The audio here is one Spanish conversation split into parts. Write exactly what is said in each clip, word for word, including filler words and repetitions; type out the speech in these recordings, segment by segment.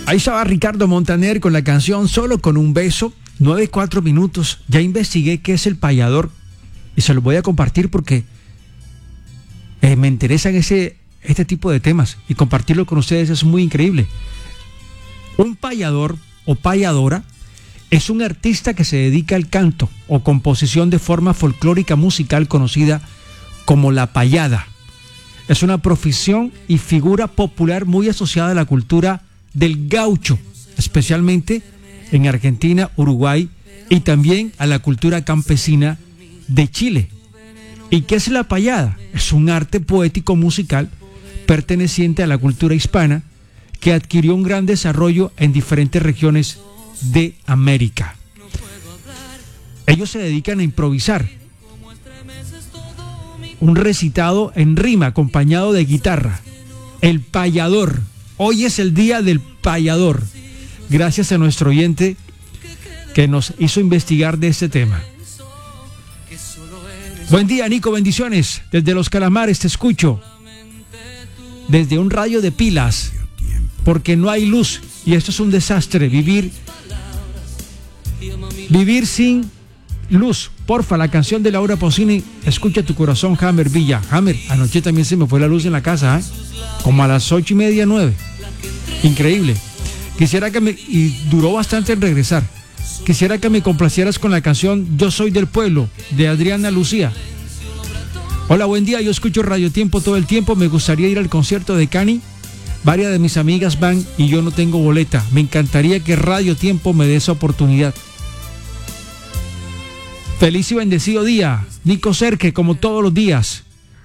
Ahí estaba Ricardo Montaner con la canción Solo con un beso, nueve cuatro minutos. Ya investigué qué es el payador y se lo voy a compartir porque eh, me interesan ese, este tipo de temas y compartirlo con ustedes es muy increíble. Un payador o payadora es un artista que se dedica al canto o composición de forma folclórica musical conocida como la payada. Es una profesión y figura popular muy asociada a la cultura del gaucho, especialmente en Argentina, Uruguay y también a la cultura campesina de Chile. ¿Y qué es la payada? Es un arte poético musical perteneciente a la cultura hispana que adquirió un gran desarrollo en diferentes regiones de América. Ellos se dedican a improvisar un recitado en rima acompañado de guitarra. El payador. Hoy es el día del payador. Gracias a nuestro oyente que nos hizo investigar de este tema. Buen día, Nico, bendiciones. Desde Los Calamares te escucho. Desde un radio de pilas. Porque no hay luz y esto es un desastre. Vivir, vivir sin luz. Porfa, la canción de Laura Pausini, Escucha tu corazón, Hammer Villa. Hammer, anoche también se me fue la luz en la casa, ¿eh? Como a las ocho y media, nueve. Increíble. Quisiera que me... Y duró bastante en regresar. Quisiera que me complacieras con la canción Yo Soy del Pueblo, de Adriana Lucía. Hola, buen día. Yo escucho Radio Tiempo todo el tiempo. Me gustaría ir al concierto de Cani. Varias de mis amigas van y yo no tengo boleta. Me encantaría que Radio Tiempo me dé esa oportunidad. Feliz y bendecido día. Nico Cerque, como todos los días.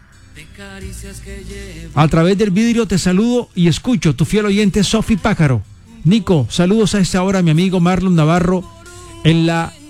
A través del vidrio te saludo y escucho. Tu fiel oyente Sofi Pájaro. Nico, saludos a esta hora a mi amigo Marlon Navarro en la